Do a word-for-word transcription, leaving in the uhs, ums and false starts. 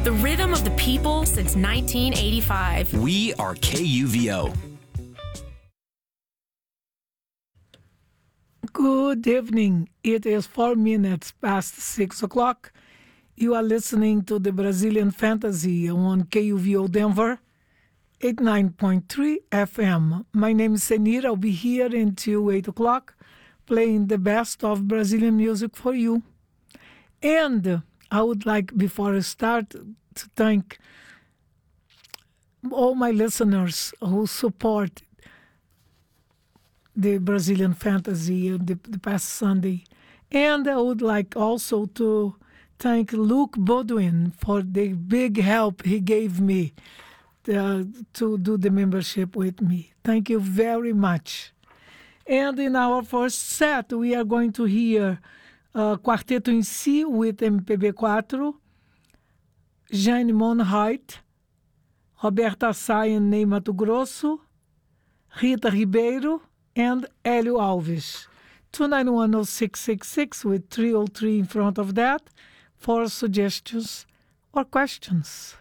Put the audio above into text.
The rhythm of the people since nineteen eighty-five. We are K U V O. Good evening. It is four minutes past six o'clock. You are listening to the Brazilian Fantasy on K U V O Denver, eighty-nine point three F M. My name is Senir. I'll be here until eight o'clock, playing the best of Brazilian music for you. And I would like, before I start, to thank all my listeners who support the Brazilian Fantasy the, the past Sunday. And I would like also to thank Luke Bodwin for the big help he gave me uh, to do the membership with me. Thank you very much. And in our first set, we are going to hear uh, Quarteto em Si with M P B four, Jane Monheit, Roberta Sá e Ney Mato Grosso, Rita Ribeiro, and Hélio Alves. two nine one oh six six six with three oh three in front of that for suggestions or questions.